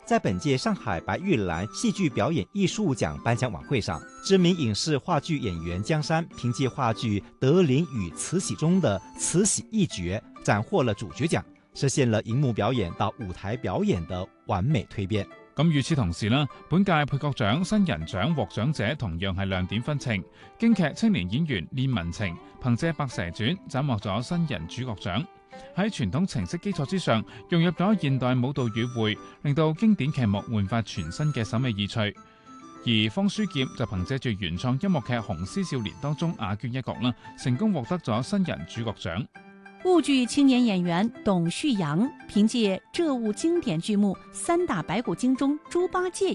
在本届上海白玉兰戏剧表演艺术奖颁奖晚会上，知名影视话剧演员江山凭借话剧《德龄与慈禧》中的慈禧一角，斩獲了主角獎，實現了熒幕表演到舞台表演的完美蛻變。 咁與此同時啦，本屆配角獎新人獎獲獎者同樣係亮點紛呈。京劇青年演員練文情憑借《白蛇傳》斬獲咗新人主角獎。喺傳統程式基礎之上，融入咗現代舞蹈語彙，令到經典劇目煥發全新嘅審美意趣。而方書劍就憑借住原創音樂劇《雄獅少年》當中雅娟一角啦，成功獲得咗新人主角獎。 沪劇青年演員董旭陽憑借這部經典劇目《三打白骨精》中豬八戒